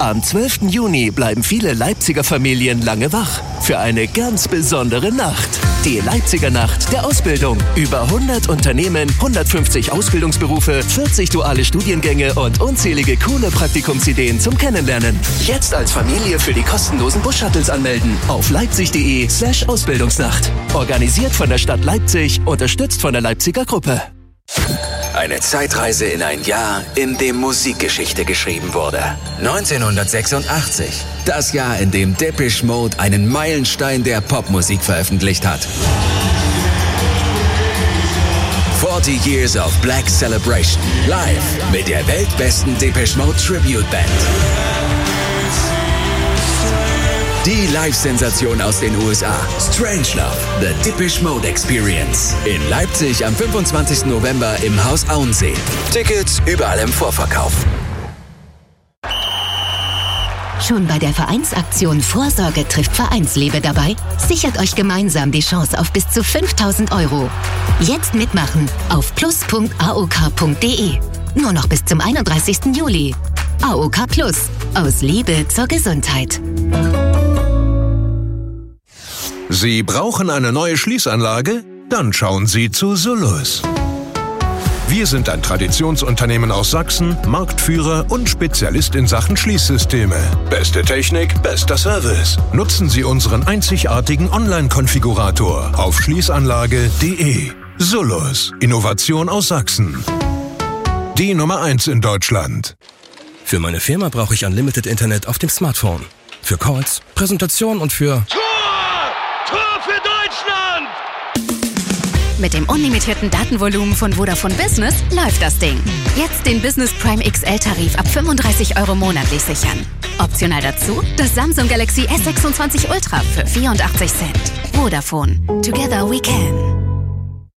Am 12. Juni bleiben viele Leipziger Familien lange wach für eine ganz besondere Nacht. Die Leipziger Nacht der Ausbildung. Über 100 Unternehmen, 150 Ausbildungsberufe, 40 duale Studiengänge und unzählige coole Praktikumsideen zum Kennenlernen. Jetzt als Familie für die kostenlosen Bus-Shuttles anmelden auf leipzig.de/Ausbildungsnacht. Organisiert von der Stadt Leipzig, unterstützt von der Leipziger Gruppe. Eine Zeitreise in ein Jahr, in dem Musikgeschichte geschrieben wurde. 1986. Das Jahr, in dem Depeche Mode einen Meilenstein der Popmusik veröffentlicht hat. 40 Years of Black Celebration. Live mit der weltbesten Depeche Mode Tribute Band. Die Live-Sensation aus den USA. Strangelove, The Depeche Mode Experience. In Leipzig am 25. November im Haus Auensee. Tickets überall im Vorverkauf. Schon bei der Vereinsaktion Vorsorge trifft Vereinsliebe dabei? Sichert euch gemeinsam die Chance auf bis zu 5.000 €. Jetzt mitmachen auf plus.aok.de. Nur noch bis zum 31. Juli. AOK Plus. Aus Liebe zur Gesundheit. Sie brauchen eine neue Schließanlage? Dann schauen Sie zu Solus. Wir sind ein Traditionsunternehmen aus Sachsen, Marktführer und Spezialist in Sachen Schließsysteme. Beste Technik, bester Service. Nutzen Sie unseren einzigartigen Online-Konfigurator auf schließanlage.de. Solus. Innovation aus Sachsen. Die Nummer 1 in Deutschland. Für meine Firma brauche ich Unlimited Internet auf dem Smartphone. Für Calls, Präsentationen und für... Tor für Deutschland! Mit dem unlimitierten Datenvolumen von Vodafone Business läuft das Ding. Jetzt den Business Prime XL-Tarif ab 35 € monatlich sichern. Optional dazu das Samsung Galaxy S26 Ultra für 84 Cent. Vodafone. Together we can.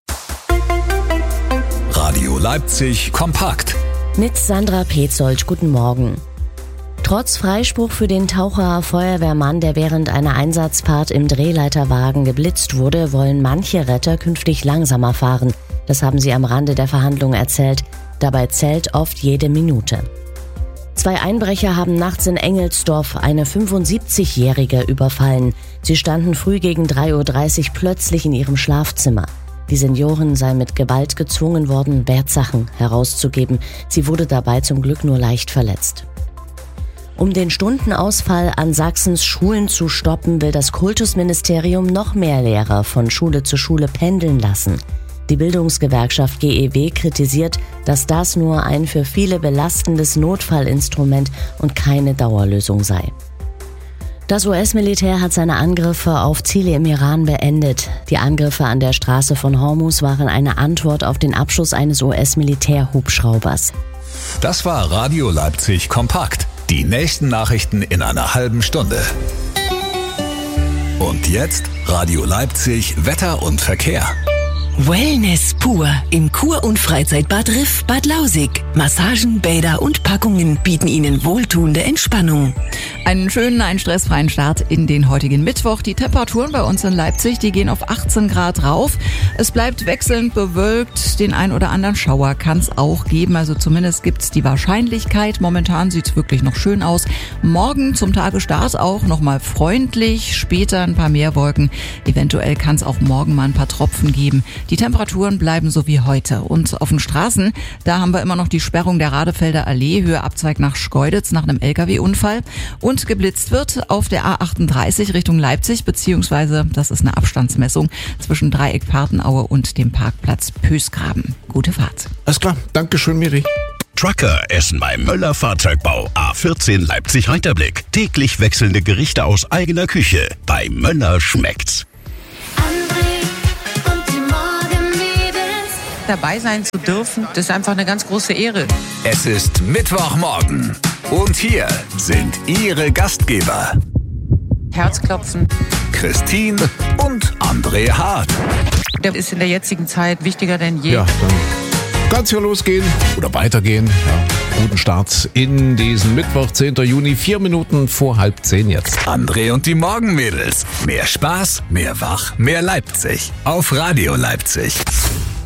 Radio Leipzig kompakt. Mit Sandra Petzold, guten Morgen. Trotz Freispruch für den Taucher-Feuerwehrmann, der während einer Einsatzfahrt im Drehleiterwagen geblitzt wurde, wollen manche Retter künftig langsamer fahren. Das haben sie am Rande der Verhandlungen erzählt. Dabei zählt oft jede Minute. 2 Einbrecher haben nachts in Engelsdorf eine 75-Jährige überfallen. Sie standen früh gegen 3:30 Uhr plötzlich in ihrem Schlafzimmer. Die Seniorin sei mit Gewalt gezwungen worden, Wertsachen herauszugeben. Sie wurde dabei zum Glück nur leicht verletzt. Um den Stundenausfall an Sachsens Schulen zu stoppen, will das Kultusministerium noch mehr Lehrer von Schule zu Schule pendeln lassen. Die Bildungsgewerkschaft GEW kritisiert, dass das nur ein für viele belastendes Notfallinstrument und keine Dauerlösung sei. Das US-Militär hat seine Angriffe auf Ziele im Iran beendet. Die Angriffe an der Straße von Hormuz waren eine Antwort auf den Abschuss eines US-Militärhubschraubers. Das war Radio Leipzig kompakt. Die nächsten Nachrichten in einer halben Stunde. Und jetzt Radio Leipzig Wetter und Verkehr. Wellness pur im Kur- und Freizeitbad Riff Bad Lausig. Massagen, Bäder und Packungen bieten Ihnen wohltuende Entspannung. Einen schönen, einen stressfreien Start in den heutigen Mittwoch. Die Temperaturen bei uns in Leipzig, die gehen auf 18 Grad rauf. Es bleibt wechselnd bewölkt. Den ein oder anderen Schauer kann es auch geben. Also zumindest gibt es die Wahrscheinlichkeit. Momentan sieht es wirklich noch schön aus. Morgen zum Tagesstart auch nochmal freundlich. Später ein paar mehr Wolken. Eventuell kann es auch morgen mal ein paar Tropfen geben. Die Temperaturen bleiben so wie heute. Und auf den Straßen, da haben wir immer noch die Sperrung der Radefelder Allee, Höhe Abzweig nach Schkeuditz nach einem LKW-Unfall. Und geblitzt wird auf der A38 Richtung Leipzig, beziehungsweise das ist eine Abstandsmessung zwischen Dreieck Partenaue und dem Parkplatz Pösgraben. Gute Fahrt. Alles klar, Dankeschön, Miri. Trucker essen beim Möller Fahrzeugbau A14 Leipzig-Reiterblick. Täglich wechselnde Gerichte aus eigener Küche. Bei Möller schmeckt's. Dabei sein zu dürfen, das ist einfach eine ganz große Ehre. Es ist Mittwochmorgen und hier sind Ihre Gastgeber. Herzklopfen. Christine und André Hart. Der ist in der jetzigen Zeit wichtiger denn je. Ja, dann kann's ja losgehen oder weitergehen. Ja, guten Start in diesen Mittwoch, 10. Juni, 4 Minuten vor 9:30 jetzt. André und die Morgenmädels. Mehr Spaß, mehr Wach, mehr Leipzig. Auf Radio Leipzig.